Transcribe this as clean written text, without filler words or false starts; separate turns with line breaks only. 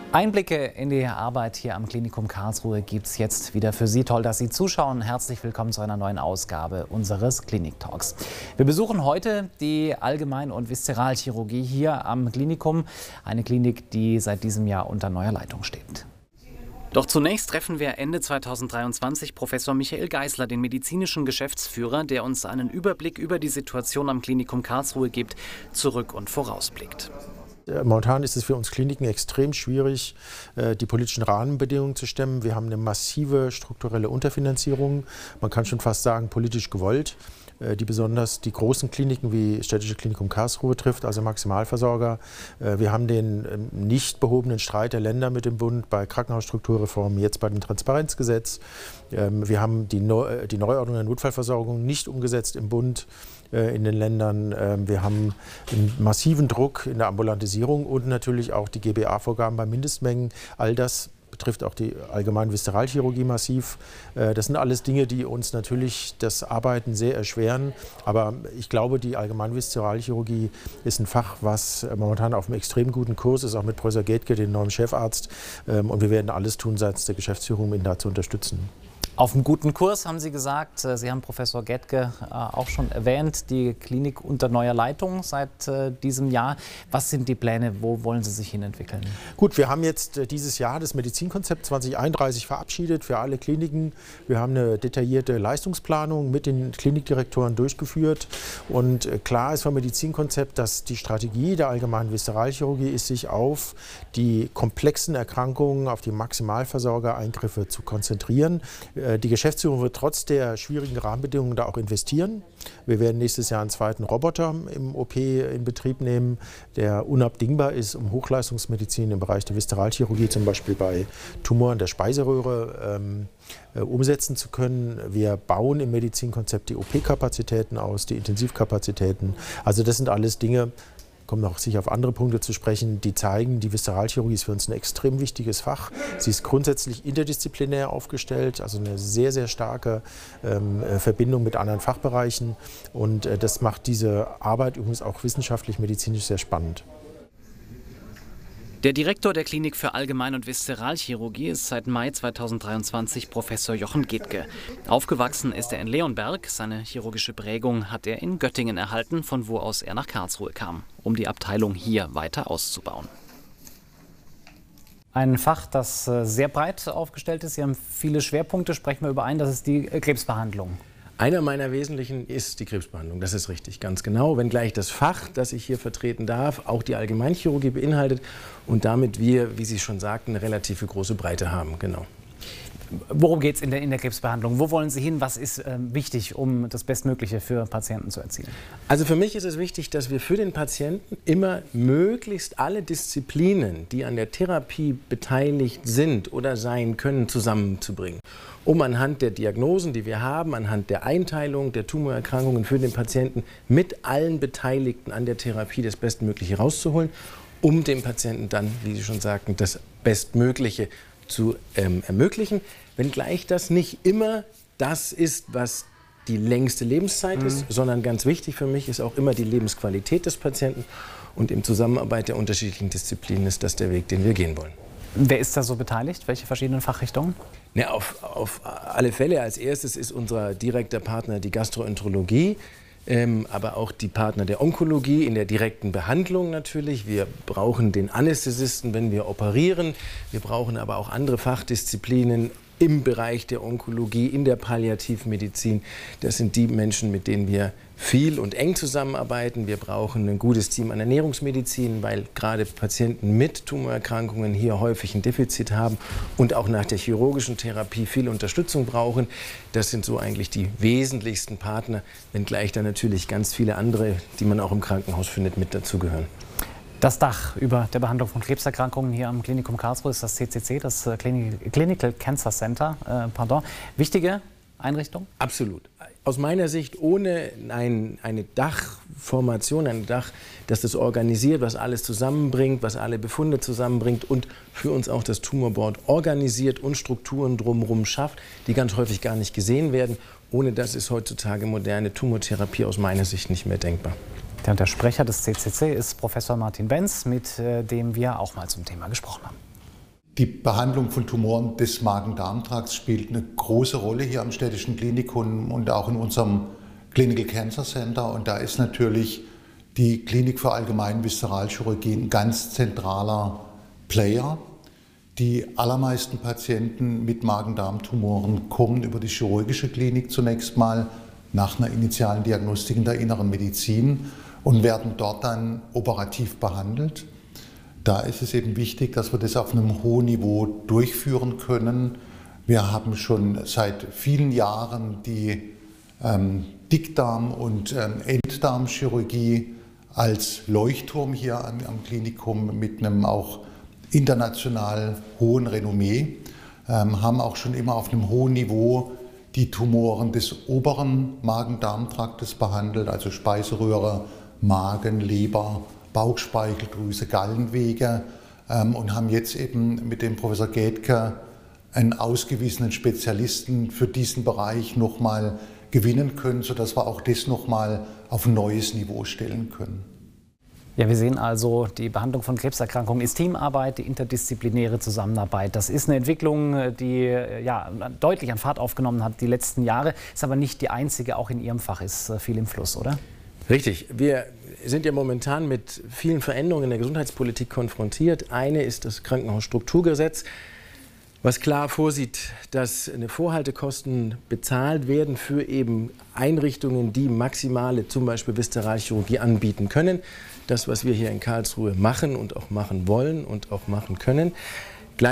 Einblicke in die Arbeit hier am Klinikum Karlsruhe gibt es jetzt wieder für Sie. Toll, dass Sie zuschauen. Herzlich willkommen zu einer neuen Ausgabe unseres Klinik-Talks. Wir besuchen heute die Allgemein- und Viszeralchirurgie hier am Klinikum. Eine Klinik, die seit diesem Jahr unter neuer Leitung steht. Doch zunächst treffen wir Ende 2023 Professor Michael Geisler, den medizinischen Geschäftsführer, der uns einen Überblick über die Situation am Klinikum Karlsruhe gibt, zurück und vorausblickt.
Momentan ist es für uns Kliniken extrem schwierig, die politischen Rahmenbedingungen zu stemmen. Wir haben eine massive strukturelle Unterfinanzierung, man kann schon fast sagen politisch gewollt, die besonders die großen Kliniken wie Städtische Klinikum Karlsruhe trifft, also Maximalversorger. Wir haben den nicht behobenen Streit der Länder mit dem Bund bei Krankenhausstrukturreformen, jetzt bei dem Transparenzgesetz. Wir haben die Neuordnung der Notfallversorgung nicht umgesetzt im Bund, in den Ländern. Wir haben einen massiven Druck in der Ambulantisierung und natürlich auch die GBA-Vorgaben bei Mindestmengen. All das betrifft auch die allgemeine Viszeralchirurgie massiv. Das sind alles Dinge, die uns natürlich das Arbeiten sehr erschweren. Aber ich glaube, die allgemeine Viszeralchirurgie ist ein Fach, was momentan auf einem extrem guten Kurs ist, auch mit Professor Gethke, dem neuen Chefarzt. Und wir werden alles tun seitens der Geschäftsführung, um ihn da zu unterstützen.
Auf einem guten Kurs, haben Sie gesagt. Sie haben Professor Gethke auch schon erwähnt, die Klinik unter neuer Leitung seit diesem Jahr. Was sind die Pläne? Wo wollen Sie sich hin entwickeln?
Gut, wir haben jetzt dieses Jahr das Medizinkonzept 2031 verabschiedet für alle Kliniken. Wir haben eine detaillierte Leistungsplanung mit den Klinikdirektoren durchgeführt. Und klar ist vom Medizinkonzept, dass die Strategie der allgemeinen Viszeralchirurgie ist, sich auf die komplexen Erkrankungen, auf die Maximalversorgereingriffe zu konzentrieren. Die Geschäftsführung wird trotz der schwierigen Rahmenbedingungen da auch investieren. Wir werden nächstes Jahr einen zweiten Roboter im OP in Betrieb nehmen, der unabdingbar ist, um Hochleistungsmedizin im Bereich der Viszeralchirurgie, zum Beispiel bei Tumoren der Speiseröhre, umsetzen zu können. Wir bauen im Medizinkonzept die OP-Kapazitäten aus, die Intensivkapazitäten. Also das sind alles Dinge, kommen noch sicher auf andere Punkte zu sprechen, die zeigen, die Viszeralchirurgie ist für uns ein extrem wichtiges Fach. Sie ist grundsätzlich interdisziplinär aufgestellt, also eine sehr, sehr starke Verbindung mit anderen Fachbereichen. Und das macht diese Arbeit übrigens auch wissenschaftlich, medizinisch sehr spannend.
Der Direktor der Klinik für Allgemein- und Viszeralchirurgie ist seit Mai 2023 Professor Jochen Gethke. Aufgewachsen ist er in Leonberg. Seine chirurgische Prägung hat er in Göttingen erhalten, von wo aus er nach Karlsruhe kam, um die Abteilung hier weiter auszubauen. Ein Fach, das sehr breit aufgestellt ist. Sie haben viele Schwerpunkte. Sprechen wir über einen, das ist die Krebsbehandlung.
Einer meiner wesentlichen ist die Krebsbehandlung, das ist richtig, ganz genau. Wenngleich das Fach, das ich hier vertreten darf, auch die Allgemeinchirurgie beinhaltet und damit wir, wie Sie schon sagten, eine relativ große Breite haben, genau.
Worum geht es in der Krebsbehandlung? Wo wollen Sie hin? Was ist wichtig, um das Bestmögliche für Patienten zu erzielen?
Also für mich ist es wichtig, dass wir für den Patienten immer möglichst alle Disziplinen, die an der Therapie beteiligt sind oder sein können, zusammenzubringen. Um anhand der Diagnosen, die wir haben, anhand der Einteilung der Tumorerkrankungen für den Patienten mit allen Beteiligten an der Therapie das Bestmögliche rauszuholen, um dem Patienten dann, wie Sie schon sagten, das Bestmögliche zu ermöglichen, wenngleich das nicht immer das ist, was die längste Lebenszeit ist, sondern ganz wichtig für mich ist auch immer die Lebensqualität des Patienten und in Zusammenarbeit der unterschiedlichen Disziplinen ist das der Weg, den wir gehen wollen.
Wer ist da so beteiligt? Welche verschiedenen Fachrichtungen?
Ja, auf alle Fälle. Als erstes ist unser direkter Partner die Gastroenterologie, aber auch die Partner der Onkologie in der direkten Behandlung natürlich. Wir brauchen den Anästhesisten, wenn wir operieren. Wir brauchen aber auch andere Fachdisziplinen im Bereich der Onkologie, in der Palliativmedizin. Das sind die Menschen, mit denen wir viel und eng zusammenarbeiten. Wir brauchen ein gutes Team an Ernährungsmedizin, weil gerade Patienten mit Tumorerkrankungen hier häufig ein Defizit haben und auch nach der chirurgischen Therapie viel Unterstützung brauchen. Das sind so eigentlich die wesentlichsten Partner, wenngleich da natürlich ganz viele andere, die man auch im Krankenhaus findet, mit dazugehören.
Das Dach über der Behandlung von Krebserkrankungen hier am Klinikum Karlsruhe ist das CCC, das Clinical Cancer Center. Wichtige Einrichtung?
Absolut. Aus meiner Sicht ohne eine Dachformation, ein Dach, das das organisiert, was alles zusammenbringt, was alle Befunde zusammenbringt und für uns auch das Tumorboard organisiert und Strukturen drumherum schafft, die ganz häufig gar nicht gesehen werden. Ohne das ist heutzutage moderne Tumortherapie aus meiner Sicht nicht mehr denkbar.
Der Sprecher des CCC ist Professor Martin Benz, mit dem wir auch mal zum Thema gesprochen haben.
Die Behandlung von Tumoren des Magen-Darm-Trakts spielt eine große Rolle hier am Städtischen Klinikum und auch in unserem Clinical Cancer Center. Und da ist natürlich die Klinik für Allgemeine Viszeralchirurgie ein ganz zentraler Player. Die allermeisten Patienten mit Magen-Darm-Tumoren kommen über die chirurgische Klinik zunächst mal nach einer initialen Diagnostik in der inneren Medizin und werden dort dann operativ behandelt. Da ist es eben wichtig, dass wir das auf einem hohen Niveau durchführen können. Wir haben schon seit vielen Jahren die Dickdarm- und Enddarmchirurgie als Leuchtturm hier am Klinikum mit einem auch international hohen Renommee, haben auch schon immer auf einem hohen Niveau die Tumoren des oberen Magen-Darm-Traktes behandelt, also Speiseröhre, Magen, Leber, Bauchspeicheldrüse, Gallenwege und haben jetzt eben mit dem Professor Gädke einen ausgewiesenen Spezialisten für diesen Bereich nochmal gewinnen können, sodass wir auch das nochmal auf ein neues Niveau stellen können.
Ja, wir sehen also, die Behandlung von Krebserkrankungen ist Teamarbeit, die interdisziplinäre Zusammenarbeit. Das ist eine Entwicklung, die ja, deutlich an Fahrt aufgenommen hat die letzten Jahre, ist aber nicht die einzige, auch in Ihrem Fach ist viel im Fluss, oder?
Richtig. Wir sind ja momentan mit vielen Veränderungen in der Gesundheitspolitik konfrontiert. Eine ist das Krankenhausstrukturgesetz, was klar vorsieht, dass Vorhaltekosten bezahlt werden für eben Einrichtungen, die maximale, zum Beispiel Viszeralchirurgie, anbieten können. Das, was wir hier in Karlsruhe machen und auch machen wollen und auch machen können.